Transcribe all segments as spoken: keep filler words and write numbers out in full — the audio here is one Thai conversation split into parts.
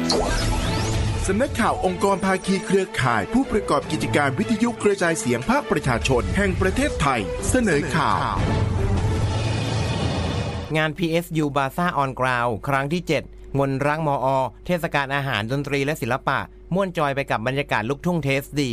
สำนักข่าวองค์กรภาคีเครือข่ายผู้ประกอบกิจการวิทยุกระจายเสียงภาคประชาชนแห่งประเทศไทยเสนอข่าวงาน พี เอส ยู Bazaar on Ground ครั้งที่เจ็ดมนรักมอ.เทศกาลอาหารดนตรีและศิลปะม่วนจอยไปกับบรรยากาศลูกทุ่งเทสดี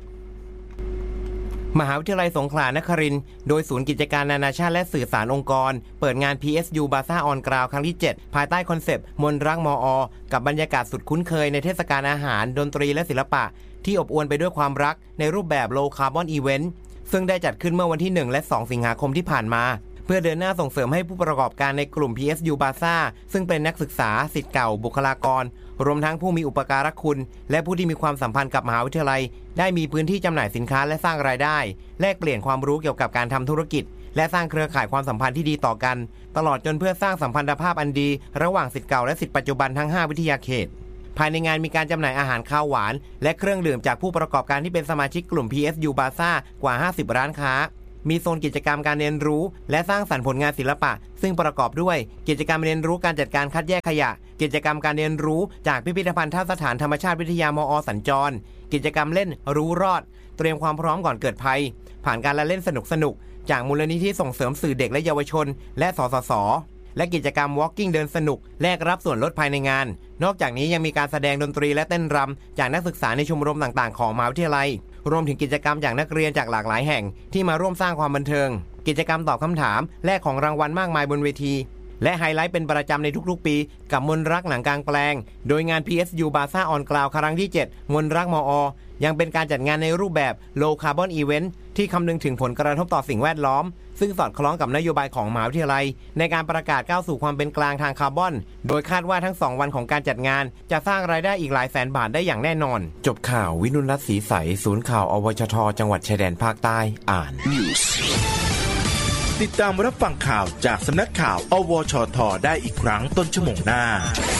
มหาวิทยาลัยสงขลานครินทร์โดยศูนย์กิจการนานาชาติและสื่อสารองค์กรเปิดงาน พี เอส ยู Bazaar on Ground ครั้งที่เจ็ดภายใต้คอนเซปต์มนรักมอ.กับบรรยากาศสุดคุ้นเคยในเทศกาลอาหารดนตรีและศิลปะที่อบอวลไปด้วยความรักในรูปแบบ Low Carbon Event ซึ่งได้จัดขึ้นเมื่อวันที่หนึ่งและสองสิงหาคมที่ผ่านมาเพื่อเดินหน้าส่งเสริมให้ผู้ประกอบการในกลุ่ม พี เอส ยู Bazaar ซึ่งเป็นนักศึกษาศิษย์เก่าบุคลากรรวมทั้งผู้มีอุปการะคุณและผู้ที่มีความสัมพันธ์กับมหาวิทยาลัยได้มีพื้นที่จำหน่ายสินค้าและสร้างรายได้แลกเปลี่ยนความรู้เกี่ยวกับการทำธุรกิจและสร้างเครือข่ายความสัมพันธ์ที่ดีต่อกันตลอดจนเพื่อสร้างสัมพันธภาพอันดีระหว่างศิษย์เก่าและศิษย์ปัจจุบันทั้งห้าวิทยาเขตภายในงานมีการจำหน่ายอาหารข้าวหวานและเครื่องดื่มจากผู้ประกอบการที่เป็นสมาชิกกลุ่ม พี เอส ยู Bazaar กว่าห้าสิบร้านค้ามีโซนกิจกรรมการเรียนรู้และสร้างสรรค์ผลงานศิลปะซึ่งประกอบด้วยกิจกรรมเรียนรู้การจัดการคัดแยกขยะกิจกรรมการเรียนรู้จากพิพิธภัณฑ์สถานธรรมชาติวิทยามอ.สัญจรกิจกรรมเล่นรู้รอดเตรียมความพร้อมก่อนเกิดภัยผ่านการละเล่นสนุกๆจากมูลนิธิส่งเสริมสื่อเด็กและเยาวชนและสสส.และกิจกรรม Walking เดินสนุกแลกรับส่วนลดภายในงานนอกจากนี้ยังมีการแสดงดนตรีและเต้นรำจากนักศึกษาในชมรมต่างๆของมหาวิทยาลัยรวมถึงกิจกรรมจากนักเรียนจากหลากหลายแห่งที่มาร่วมสร้างความบันเทิงกิจกรรมตอบคำถามแลกของรางวัลมากมายบนเวทีและไฮไลท์เป็นประจำในทุกๆปีกับมนรักหนังกลางแปลงโดยงาน พี เอส ยู Bazaar on Ground ครั้งที่เจ็ดมนรักมอ.ยังเป็นการจัดงานในรูปแบบ Low Carbon Event ที่คำนึงถึงผลกระทบต่อสิ่งแวดล้อมซึ่งสอดคล้องกับนโยบายของมหาวิทยาลัยในการประกาศก้าวสู่ความเป็นกลางทางคาร์บอนโดยคาดว่าทั้งสองวันของการจัดงานจะสร้างรายได้อีกหลายแสนบาทได้อย่างแน่นอนจบข่าววินุรัตน์ศรีใสศูนย์ข่าวอวชทจังหวัดชายแดนภาคใต้อ่านติดตามรับฟังข่าวจากสำนักข่าวอวชทได้อีกครั้งต้นชั่วโมงหน้า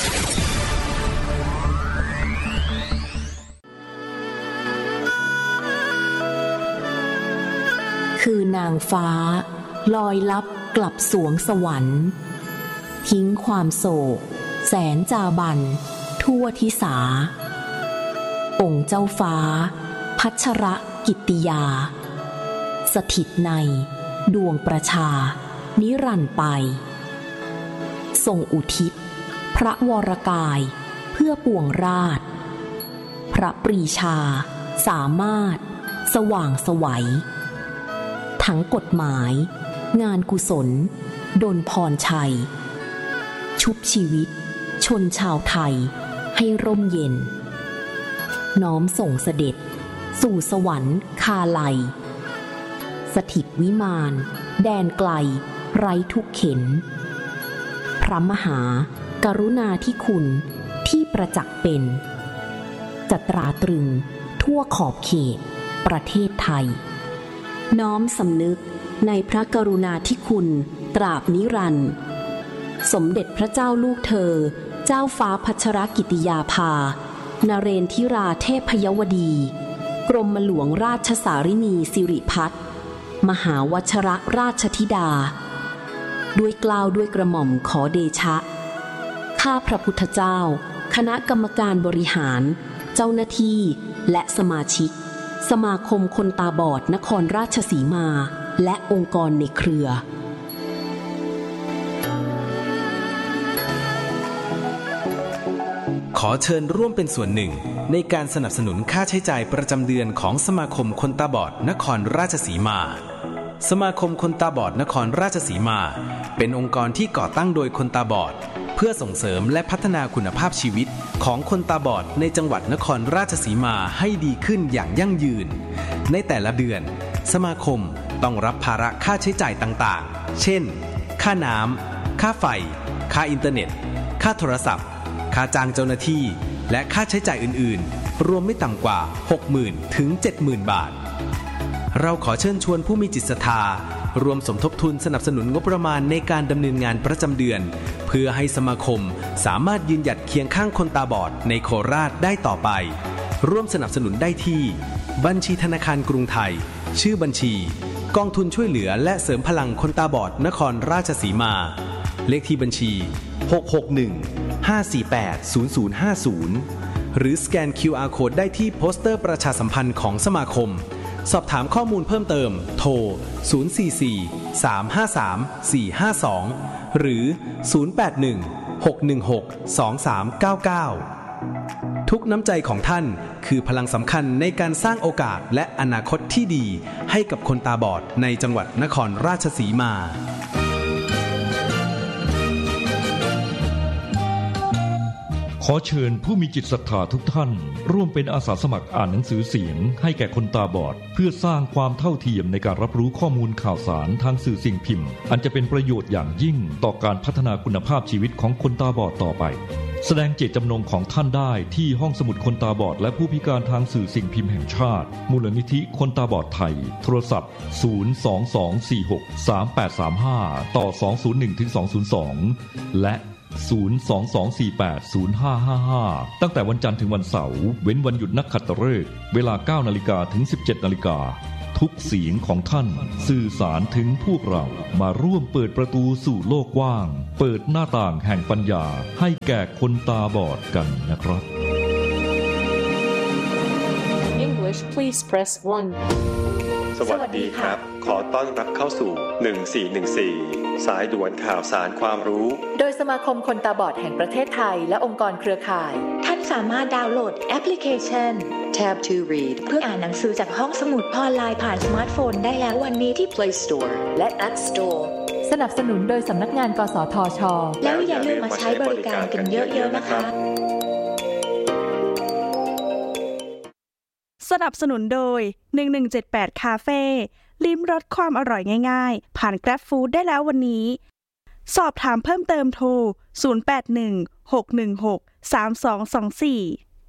คือนางฟ้าลอยลับกลับสวงสวรรค์ทิ้งความโศกแสนจาบันทั่วทิสาองค์เจ้าฟ้าพัชรกิตติยาสถิตในดวงประชานิรันดร์ไปทรงอุทิศพระวรกายเพื่อปวงราชพระปรีชาสามารถสว่างไสวทั้งกฎหมายงานกุศลดลพรชัยชุบชีวิตชนชาวไทยให้ร่มเย็นน้อมส่งเสด็จสู่สวรรค์คาลัยสถิตวิมานแดนไกลไร้ทุกเข็ญพระมหากรุณาธิคุณที่ประจักษ์เป็นจะตราตรึงทั่วขอบเขตประเทศไทยน้อมสำนึกในพระกรุณาธิคุณตราบนิรันดร์สมเด็จพระเจ้าลูกเธอเจ้าฟ้าพัชรกิติยาภานเรนทิราเทพยวดีกรมหลวงราชสารินีสิริพัฒน์มหาวชรราชธิดาด้วยเกล้าด้วยกระหม่อมขอเดชะข้าพระพุทธเจ้าคณะกรรมการบริหารเจ้าหน้าที่และสมาชิกสมาคมคนตาบอดนครราชสีมาและองค์กรในเครือขอเชิญร่วมเป็นส่วนหนึ่งในการสนับสนุนค่าใช้จ่ายประจำเดือนของสมาคมคนตาบอดนครราชสีมาสมาคมคนตาบอดนครราชสีมาเป็นองค์กรที่ก่อตั้งโดยคนตาบอดเพื่อส่งเสริมและพัฒนาคุณภาพชีวิตของคนตาบอดในจังหวัดนครราชสีมาให้ดีขึ้นอย่างยั่งยืนในแต่ละเดือนสมาคมต้องรับภาระค่าใช้จ่ายต่างๆเช่นค่าน้ำค่าไฟค่าอินเทอร์เน็ตค่าโทรศัพท์ค่าจ้างเจ้าหน้าที่และค่าใช้จ่ายอื่นๆรวมไม่ต่ำกว่า หกหมื่น ถึง เจ็ดหมื่น บาทเราขอเชิญชวนผู้มีจิตศรัทธารวมสมทบทุนสนับสนุนงบประมาณในการดำเนินงานประจำเดือนเพื่อให้สมาคมสามารถยืนหยัดเคียงข้างคนตาบอดในโคราชได้ต่อไปร่วมสนับสนุนได้ที่บัญชีธนาคารกรุงไทยชื่อบัญชีกองทุนช่วยเหลือและเสริมพลังคนตาบอดนครราชสีมาเลขที่บัญชีหก หก หนึ่งห้า สี่ แปด ศูนย์ ศูนย์ ห้า ศูนย์หรือสแกน คิว อาร์ Code ได้ที่โปสเตอร์ประชาสัมพันธ์ของสมาคมสอบถามข้อมูลเพิ่มเติมโทรศูนย์ สี่ สี่ สาม ห้า สาม สี่ ห้า สองหรือศูนย์ แปด หนึ่ง หก หนึ่ง หก สอง สาม เก้า เก้าทุกน้ำใจของท่านคือพลังสำคัญในการสร้างโอกาสและอนาคตที่ดีให้กับคนตาบอดในจังหวัดนครราชสีมาขอเชิญผู้มีจิตศรัทธาทุกท่านร่วมเป็นอาสาสมัครอ่านหนังสือเสียงให้แก่คนตาบอดเพื่อสร้างความเท่าเทียมในการรับรู้ข้อมูลข่าวสารทางสื่อสิ่งพิมพ์อันจะเป็นประโยชน์อย่างยิ่งต่อการพัฒนาคุณภาพชีวิตของคนตาบอดต่อไปแสดงเจตจำนงของท่านได้ที่ห้องสมุดคนตาบอดและผู้พิการทางสื่อสิ่งพิมพ์แห่งชาติมูลนิธิคนตาบอดไทยโทรศัพท์ศูนย์ สอง สอง สี่ หก สาม แปด สาม ห้าต่อสอง ศูนย์ หนึ่ง ถึง สอง ศูนย์ สองและศูนย์ สอง สอง สี่ แปด ศูนย์ ห้า ห้า ห้าตั้งแต่วันจันทร์ถึงวันเสาร์เว้นวันหยุดนักขัตฤกษ์เวลา เก้านาฬิกา ถึง สิบเจ็ดนาฬิกาทุกเสียงของท่านสื่อสารถึงพวกเรามาร่วมเปิดประตูสู่โลกกว้างเปิดหน้าต่างแห่งปัญญาให้แก่คนตาบอดกันนะครับ English please press one สวัสดีครับขอต้อนรับเข้าสู่หนึ่งสี่หนึ่งสี่สายด่วนข่าวสารความรู้โดยสมาคมคนตาบอดแห่งประเทศไทยและองค์กรเครือข่ายท่านสามารถดาวน์โหลดแอปพลิเคชัน Tab to Read เพื่ออ่านหนังสือจากห้องสมุดออนไลน์ผ่านสมาร์ทโฟนได้แล้ววันนี้ที่ Play Store และ App Store สนับสนุนโดยสำนักงานกสทช.แล้วอย่าลืมมาใช้บริการกันเยอะๆนะคะสนับสนุนโดยหนึ่งหนึ่งเจ็ดแปดคาเฟ่ลิ้มรสความอร่อยง่ายๆผ่าน Grab Food ได้แล้ววันนี้สอบถามเพิ่มเติมโทรศูนย์ แปด หนึ่ง หก หนึ่ง หก สาม สอง สอง สี่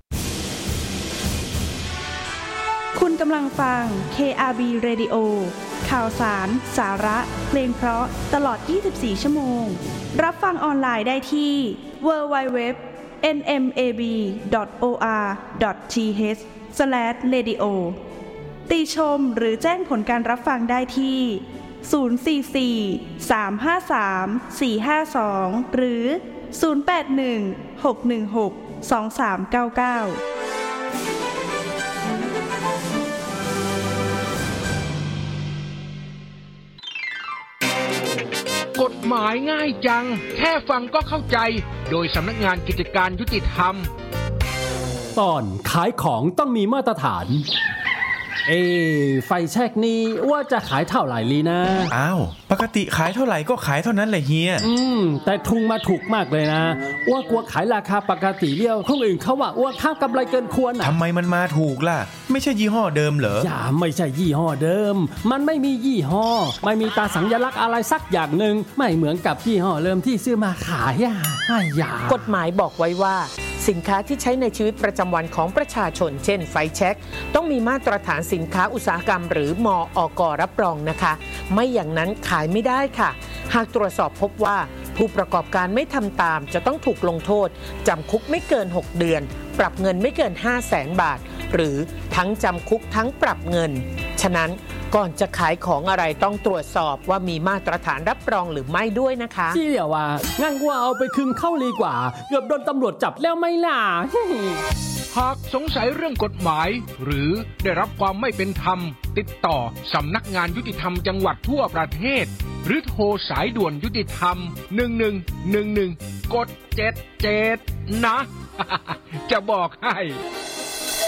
คุณกำลังฟัง เค อาร์ บี Radio ข่าวสารสาระเพลงเพราะตลอดยี่สิบสี่ชั่วโมงรับฟังออนไลน์ได้ที่ ดับเบิลยู ดับเบิลยู ดับเบิลยู ดอท เอ็น เอ็ม เอ บี ดอท โอ อาร์ ดอท ที เอช สแลช เรดิโอ ติชมหรือแจ้งผลการรับฟังได้ที่ศูนย์ สี่ สี่ สาม ห้า สาม สี่ ห้า สองหรือศูนย์ แปด หนึ่ง หก หนึ่ง หก สอง สาม เก้า เก้ากฎหมายง่ายจังแค่ฟังก็เข้าใจโดยสำนักงานกิจการยุติธรรมตอนขายของต้องมีมาตรฐานเอ้ไฟแช็กนี่ว่าจะขายเท่าไหร่ลีนะอ้าวปกติขายเท่าไหร่ก็ขายเท่านั้นแหละเฮียอืมแต่ทุงมาถูกมากเลยนะว่ากลัวขายราคาปกติเลี้ยวคนอื่นเขาว่าว่าค่ากำไรเกินควรอ่ะทำไมมันมาถูกล่ะไม่ใช่ยี่ห้อเดิมเหรออย่าไม่ใช่ยี่ห้อเดิมมันไม่มียี่ห้อไม่มีตาสัญลักษณ์อะไรสักอย่างนึงไม่เหมือนกับยี่ห้อเริ่มที่ซื้อมาขายอ่ะอย่ากฎหมายบอกไว้ว่าสินค้าที่ใช้ในชีวิตประจำวันของประชาชนเช่นไฟแช็กต้องมีมาตรฐานสินค้าอุตสาหกรรมหรือมอก.รับรองนะคะไม่อย่างนั้นขายไม่ได้ค่ะหากตรวจสอบพบว่าผู้ประกอบการไม่ทำตามจะต้องถูกลงโทษจำคุกไม่เกินหกเดือนปรับเงินไม่เกิน ห้าแสนบาทหรือทั้งจำคุกทั้งปรับเงินฉะนั้นก่อนจะขายของอะไรต้องตรวจสอบว่ามีมาตรฐานรับรองหรือไม่ด้วยนะคะที่เดียวว่างั้นว่าเอาไปคืนเข้าดีกว่าเกือบโดนตำรวจจับแล้วไม่ล่ะหากสงสัยเรื่องกฎหมายหรือได้รับความไม่เป็นธรรมติดต่อสำนักงานยุติธรรมจังหวัดทั่วประเทศหรือโทรสายด่วนยุติธรรมหนึ่งหนึ่งหนึ่งหนึ่งกดเจ็ดเจ็ดนะจะบอกให้